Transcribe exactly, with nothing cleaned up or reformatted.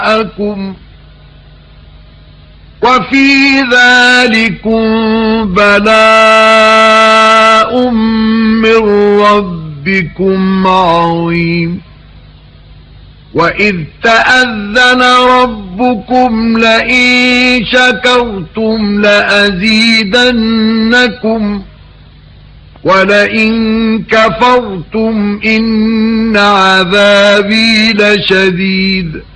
أَكُمْ وَفِي ذَلِكُمْ بَلَاءٌ مِّن رَّبِّكُمْ عَظِيمٌ وَإِذْ تَأَذَّنَ رَبُّكُمْ لَئِن شَكَرْتُمْ لَأَزِيدَنَّكُمْ وَلَئِن كَفَرْتُمْ إِنَّ عَذَابِي لَشَدِيدٌ